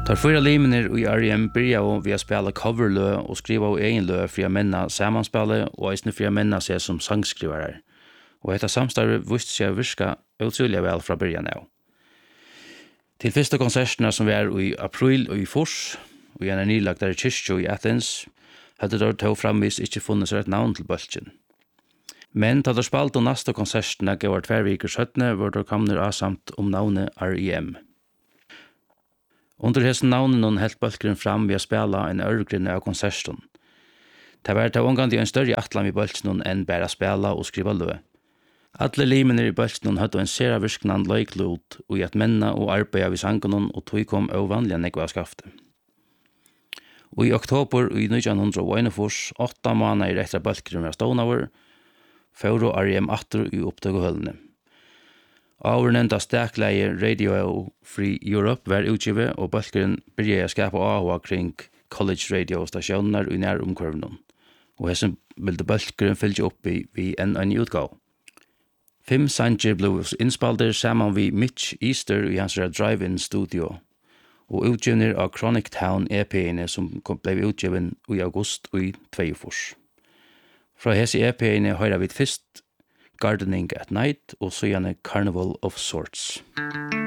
Tar fyra limner i R.E.M. börjar och vi spela coverlö och skriva och egen lö för att männa sammanspela och eisne för att männa sig som sangskrivare. Och detta samstarve visste sig virka utsynliga väl fra början av. Til første konserterna som var i april og i fors, og i en nylagt der kyrkjo i Athens, hadde det tog framvis ikke funnet seg et navn til bølgen. Men da det spalte og neste konserterna gav hvert hver viker 17, var det kommet samt navnet R.E.M. Under hessen navnen helt bølgren fram ved å spela en ørgrunn av konserten. Det var til omgang en større atlan i bølgen enn bare spela og skriva lø. Alle limene i bølgen hadde en sera virknan løyklot og i at menna og arbeida vid sangen og tog kom ovanlige nekva skafte. Og i oktober i 1941, 8 måneder etter bølgren var stånaver, fører R.E.M. atter i opptøkehøllene. Avernenda stekleie Radio Free Europe var utgivet, og bølgren begynte å skapa AHA kring college radiostasjoner i nær omkvarvnen. Og hessen ville bølgren fylge opp i en utgave. 5 sanger ble innspalder sammen vi Mitch Easter i hans drive-in studio, og utgiver av Chronic Town EP-ene som ble utgivet i august i 2022. Fra hese EP-ene hører vi først Gardening at Night og så gjerne Carnival of Sorts.